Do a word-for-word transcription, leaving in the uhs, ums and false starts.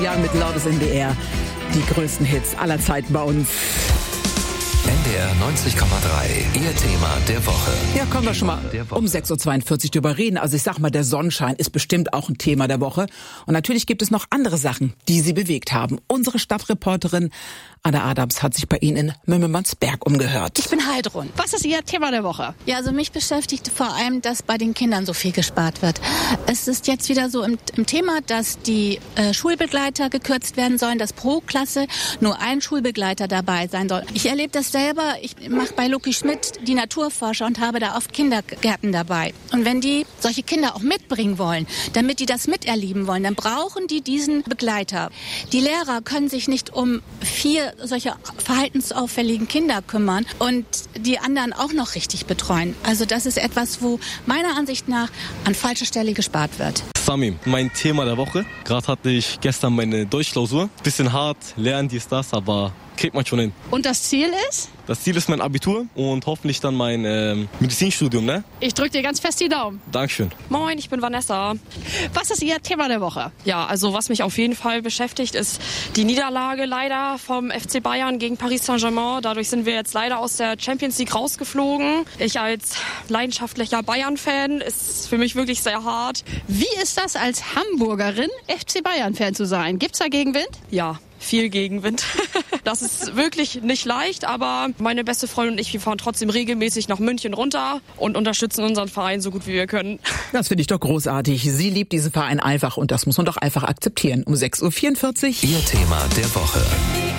Ja, mit Lautes in the Air. Die größten Hits aller Zeiten bei uns. N D R neunzig Komma drei, Ihr Thema der Woche. Ja, können wir schon mal um sechs Uhr zweiundvierzig drüber reden. Also ich sag mal, der Sonnenschein ist bestimmt auch ein Thema der Woche. Und natürlich gibt es noch andere Sachen, die Sie bewegt haben. Unsere Stadtreporterin Anna Adams hat sich bei Ihnen in Mümmelsberg umgehört. Ich bin Heidrun. Was ist Ihr Thema der Woche? Ja, also mich beschäftigt vor allem, dass bei den Kindern so viel gespart wird. Es ist jetzt wieder so im, im Thema, dass die äh, Schulbegleiter gekürzt werden sollen, dass pro Klasse nur ein Schulbegleiter dabei sein soll. Ich erlebe das selber. Ich mache bei Lucky Schmidt die Naturforscher und habe da oft Kindergärten dabei. Und wenn die solche Kinder auch mitbringen wollen, damit die das miterleben wollen, dann brauchen die diesen Begleiter. Die Lehrer können sich nicht um vier solche verhaltensauffälligen Kinder kümmern und die anderen auch noch richtig betreuen. Also das ist etwas, wo meiner Ansicht nach an falscher Stelle gespart wird. Samim, mein Thema der Woche. Gerade hatte ich gestern meine Deutschklausur. Bisschen hart, lernen dies, das, aber kriegt man schon hin. Und das Ziel ist? Das Ziel ist mein Abitur und hoffentlich dann mein ähm, Medizinstudium, ne? Ich drücke dir ganz fest die Daumen. Dankeschön. Moin, ich bin Vanessa. Was ist Ihr Thema der Woche? Ja, also was mich auf jeden Fall beschäftigt, ist die Niederlage leider vom F C Bayern gegen Paris Saint-Germain. Dadurch sind wir jetzt leider aus der Champions League rausgeflogen. Ich als leidenschaftlicher Bayern-Fan ist für mich wirklich sehr hart. Wie ist das als Hamburgerin, F C Bayern-Fan zu sein? Gibt's da Gegenwind? Ja, viel Gegenwind. Das ist wirklich nicht leicht, aber meine beste Freundin und ich, wir fahren trotzdem regelmäßig nach München runter und unterstützen unseren Verein so gut wie wir können. Das finde ich doch großartig. Sie liebt diesen Verein einfach und das muss man doch einfach akzeptieren. Um sechs Uhr vierundvierzig. Ihr Thema der Woche.